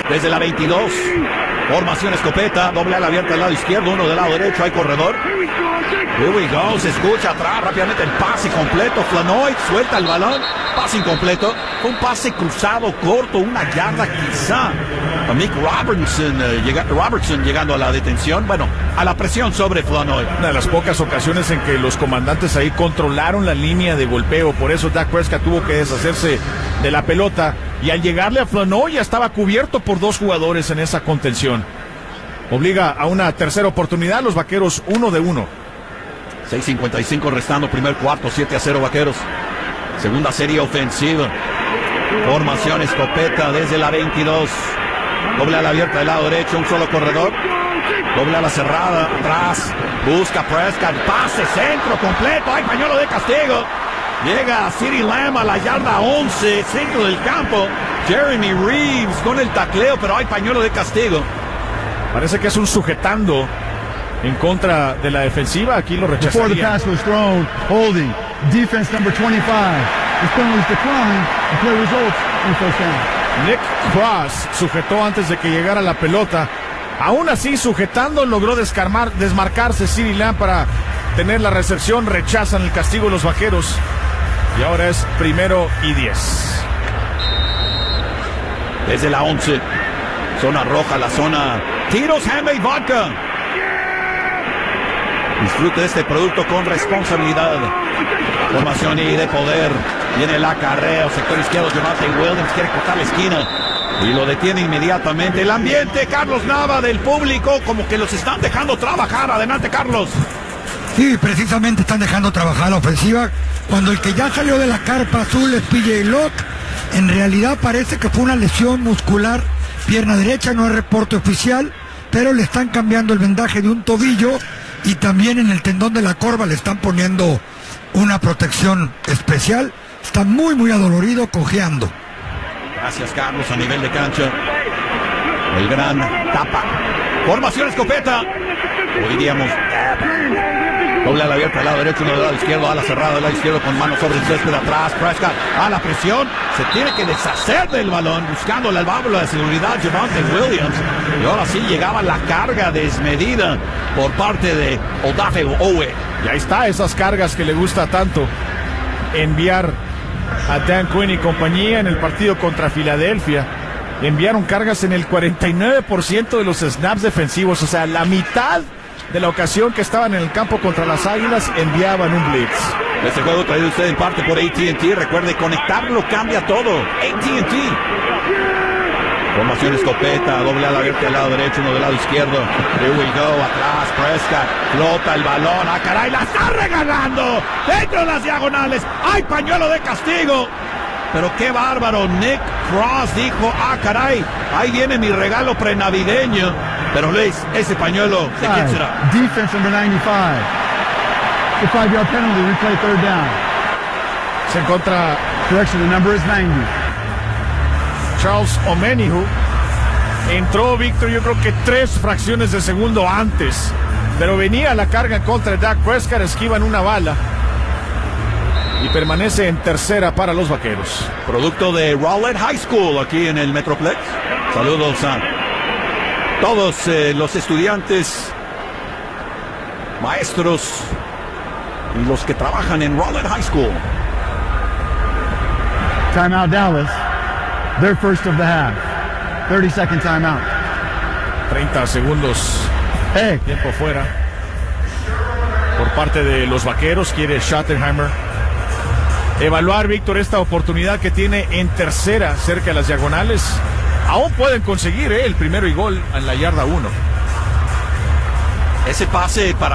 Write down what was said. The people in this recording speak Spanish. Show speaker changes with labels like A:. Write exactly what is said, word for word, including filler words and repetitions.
A: desde la veintidós. Formación escopeta, doble ala abierta al lado izquierdo, uno del lado derecho, hay corredor. Here we go, se escucha atrás rápidamente el pase completo. Flanoy suelta el balón, pase incompleto. Fue un pase cruzado, corto, una yarda quizá. A Mick Robertson, eh, llega, Robertson llegando a la detención, bueno, a la presión sobre Flanoy.
B: Una de las pocas ocasiones en que los comandantes ahí controlaron la línea de golpeo, por eso Dak Prescott tuvo que deshacerse de la pelota. Y al llegarle a Flanoy ya estaba cubierto por dos jugadores en esa contención. Obliga a una tercera oportunidad, los Vaqueros uno de uno.
A: seis cincuenta y cinco restando, primer cuarto, siete a cero Vaqueros. Segunda serie ofensiva. Formación escopeta desde la veintidós. Doble ala abierta del lado derecho, un solo corredor. Doble ala cerrada, atrás. Busca Prescott, pase, centro completo. Hay pañuelo de castigo. Llega CeeDee Lamb a la yarda once, centro del campo. Jeremy Reeves con el tacleo, pero hay pañuelo de castigo.
B: Parece que es un sujetando en contra de la defensiva. Aquí lo rechazaría.
C: Before the pass was thrown, holding. Defense number twenty-five. This penalty is declined. The play results in first down.
B: Nick Cross sujetó antes de que llegara la pelota. Aún así, sujetando, logró descarmar, desmarcarse CeeDee Lamb para tener la recepción. Rechazan el castigo los Vaqueros. Y ahora es primero y diez.
A: Desde la once. Zona roja, la zona. Tiros, Handmade Vodka. Disfrute de este producto con responsabilidad. Formación y de poder. Viene el acarreo. Sector izquierdo, Javonte Williams quiere cortar la esquina. Y lo detiene inmediatamente. El ambiente, Carlos Nava, del público, como que los están dejando trabajar. Adelante, Carlos.
D: Sí, precisamente están dejando trabajar la ofensiva. Cuando el que ya salió de la carpa azul es P J Locke, en realidad parece que fue una lesión muscular, pierna derecha, no hay reporte oficial, pero le están cambiando el vendaje de un tobillo y también en el tendón de la corva le están poniendo una protección especial. Está muy, muy adolorido, cojeando.
A: Gracias, Carlos, a nivel de cancha. El gran tapa. Formación escopeta. Hoy diríamos doble ala abierta al lado derecho, uno del lado izquierdo, ala cerrada del lado izquierdo con mano sobre el césped atrás. Prescott a la presión, se tiene que deshacer del balón, buscando la válvula de seguridad Javonte Williams. Y ahora sí llegaba la carga desmedida por parte de Odafe Owe.
B: Y ahí está, esas cargas que le gusta tanto enviar a Dan Quinn y compañía en el partido contra Filadelfia. Enviaron cargas en el cuarenta y nueve por ciento de los snaps defensivos, o sea, la mitad de la ocasión que estaban en el campo contra las Águilas enviaban un blitz.
A: Este juego traído usted en parte por A T and T. Recuerde, conectarlo cambia todo. A T and T. Formación escopeta, doble ala abierta al lado derecho, uno del lado izquierdo. Here we go, atrás, Prescott, flota el balón, ah caray, la está regalando, dentro de las diagonales, hay pañuelo de castigo. Pero qué bárbaro, Nick Cross dijo, ah caray, ahí viene mi regalo prenavideño. Pero Luis, ese pañuelo, ¿de quién será?
C: Defense number ninety-five. The five-yard penalty, replay third down.
B: Se encuentra
C: Correction, the number is ninety.
B: Charles Omenihu. Entró, Víctor, yo creo que tres fracciones de segundo antes. Pero venía la carga contra Dak Prescott, esquivan una bala. Y permanece en tercera para los Vaqueros.
A: Producto de Rowlett High School, aquí en el Metroplex. Saludos a todos eh, los estudiantes, maestros y los que trabajan en Rowlett High School.
C: Timeout Dallas. Their first of the half. thirty second timeout.
B: treinta segundos.
C: Hey.
B: Tiempo fuera. Por parte de los Vaqueros, quiere Schottenheimer evaluar, Víctor, esta oportunidad que tiene en tercera, cerca de las diagonales. Aún pueden conseguir eh, el primero y gol en la yarda uno.
A: Ese pase para